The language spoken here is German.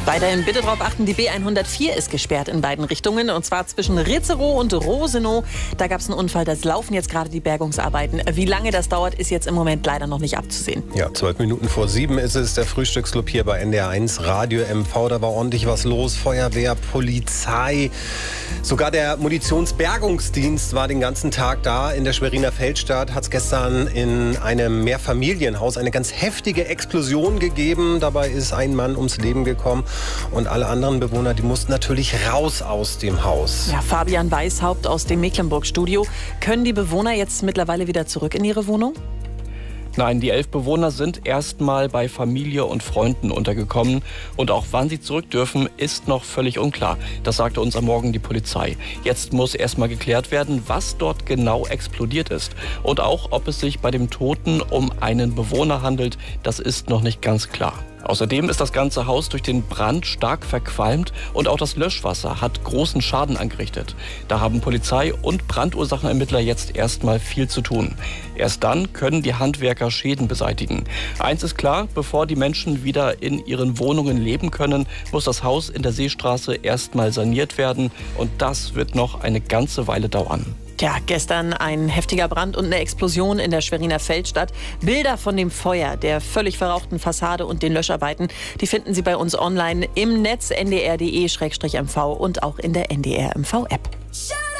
Weiterhin bitte darauf achten, die B104 ist gesperrt in beiden Richtungen, und zwar zwischen Ritzerow und Rosenow. Da gab es einen Unfall, das laufen jetzt gerade die Bergungsarbeiten. Wie lange das dauert, ist jetzt im Moment leider noch nicht abzusehen. Ja, 12 Minuten vor 7 ist es, der Frühstücksclub hier bei NDR1 Radio MV. Da war ordentlich was los, Feuerwehr, Polizei. Sogar der Munitionsbergungsdienst war den ganzen Tag da. In der Schweriner Feldstadt hat es gestern in einem Mehrfamilienhaus eine ganz heftige Explosion gegeben. Dabei ist ein Mann ums Leben gekommen. Und alle anderen Bewohner, die mussten natürlich raus aus dem Haus. Ja, Fabian Weishaupt aus dem Mecklenburg-Studio. Können die Bewohner jetzt mittlerweile wieder zurück in ihre Wohnung? Nein, die 11 Bewohner sind erstmal bei Familie und Freunden untergekommen. Und auch wann sie zurück dürfen, ist noch völlig unklar. Das sagte uns am Morgen die Polizei. Jetzt muss erstmal geklärt werden, was dort genau explodiert ist. Und auch, ob es sich bei dem Toten um einen Bewohner handelt, das ist noch nicht ganz klar. Außerdem ist das ganze Haus durch den Brand stark verqualmt und auch das Löschwasser hat großen Schaden angerichtet. Da haben Polizei und Brandursachenermittler jetzt erstmal viel zu tun. Erst dann können die Handwerker Schäden beseitigen. Eins ist klar, bevor die Menschen wieder in ihren Wohnungen leben können, muss das Haus in der Seestraße erstmal saniert werden. Und das wird noch eine ganze Weile dauern. Ja, gestern ein heftiger Brand und eine Explosion in der Schweriner Feldstadt. Bilder von dem Feuer, der völlig verrauchten Fassade und den Löscharbeiten, die finden Sie bei uns online im Netz ndr.de/mv und auch in der NDR MV App.